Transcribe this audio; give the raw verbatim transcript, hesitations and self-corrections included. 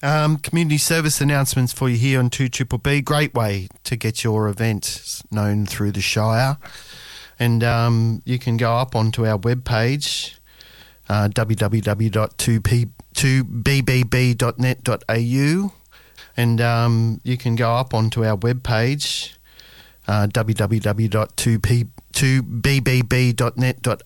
Um, community service announcements for you here on two B B B. Great way to get your event known through the Shire. And um, you can go up onto our webpage, uh, w w w dot two b b b dot net dot a u. And um, you can go up onto our webpage, uh, w w w dot two b b b dot net dot